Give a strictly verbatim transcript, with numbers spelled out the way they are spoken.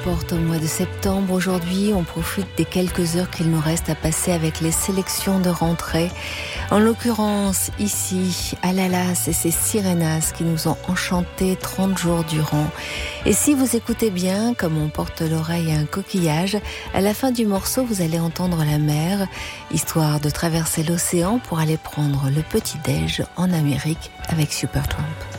portes au mois de septembre. Aujourd'hui, on profite des quelques heures qu'il nous reste à passer avec les sélections de rentrée. En l'occurrence, ici, Alalas et ses Sirenas qui nous ont enchantés trente jours durant. Et si vous écoutez bien, comme on porte l'oreille à un coquillage, à la fin du morceau, vous allez entendre la mer, histoire de traverser l'océan pour aller prendre le petit-déj en Amérique avec Supertramp.